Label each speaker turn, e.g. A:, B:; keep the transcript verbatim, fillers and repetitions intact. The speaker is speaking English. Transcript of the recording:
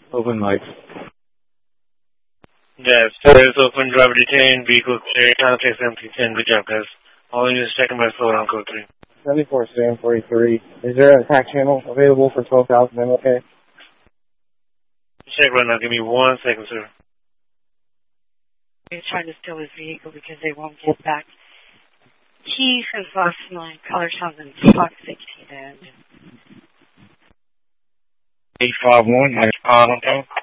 A: Open mic.
B: Yeah, stairs open, driver detained, vehicle clear, contact empty ten. Good job, guys. All units checking by floor on code three.
A: seventy-four Sam forty-three. Is there a attack channel available for twelve thousand M L K?
B: Check right now. Give me one second, sir.
C: They're trying to steal his vehicle because they won't get back. He says last night, color something toxic he did.
A: eight five one, I call him.